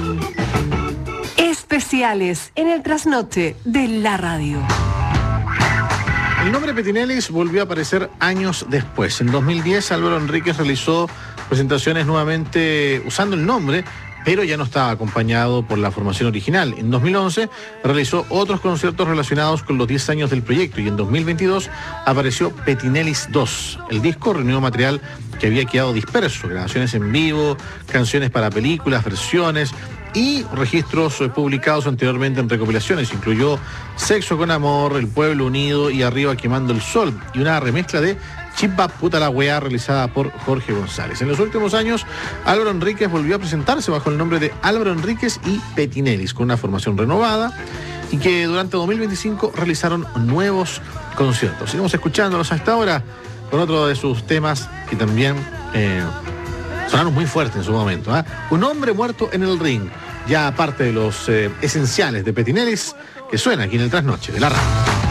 Especiales en el trasnoche de la radio. El nombre Petinelis volvió a aparecer años después. En 2010 Álvaro Enríquez realizó presentaciones nuevamente usando el nombre, pero ya no estaba acompañado por la formación original. En 2011 realizó otros conciertos relacionados con los 10 años del proyecto y en 2022 apareció Petinelis 2. El disco reunió material que había quedado disperso, grabaciones en vivo, canciones para películas, versiones y registros publicados anteriormente en recopilaciones. Incluyó Sexo con Amor, El Pueblo Unido y Arriba Quemando el Sol, y una remezcla de Chimba Puta la Weá realizada por Jorge González. En los últimos años, Álvaro Enríquez volvió a presentarse bajo el nombre de Álvaro Enríquez y Petinelis, con una formación renovada, y que durante 2025 realizaron nuevos conciertos. Seguimos escuchándolos hasta ahora con otro de sus temas que también sonaron muy fuerte en su momento. Un hombre muerto en el ring, ya parte de los esenciales de Petinelis, que suena aquí en el trasnoche de la radio.